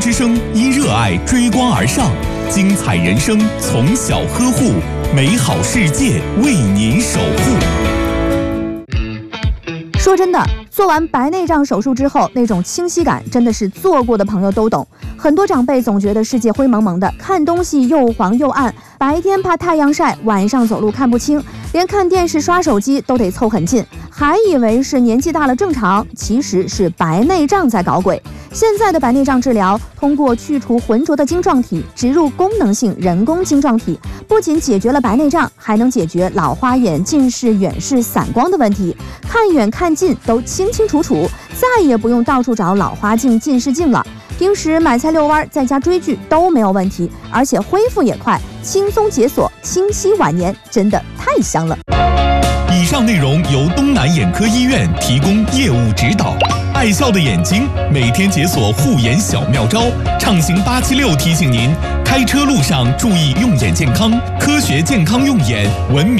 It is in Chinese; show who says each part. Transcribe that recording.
Speaker 1: 之声因热爱追光而上，精彩人生从小呵护，美好世界为您守护。
Speaker 2: 说真的，做完白内障手术之后，那种清晰感真的是做过的朋友都懂。很多长辈总觉得世界灰蒙蒙的，看东西又黄又暗，白天怕太阳晒，晚上走路看不清，连看电视刷手机都得凑很近，还以为是年纪大了正常，其实是白内障在搞鬼。现在的白内障治疗，通过去除浑浊的晶状体，植入功能性人工晶状体，不仅解决了白内障，还能解决老花眼、近视、远视、散光的问题，看远看近都清清楚楚，再也不用到处找老花镜、近视镜了。平时买菜遛弯，在家追剧都没有问题，而且恢复也快，轻松解锁，清晰晚年，真的太香了。
Speaker 1: 以上内容由东南眼科医院提供业务指导。爱笑的眼睛，每天解锁护眼小妙招。畅行876提醒您，开车路上注意用眼健康，科学健康用眼，文明。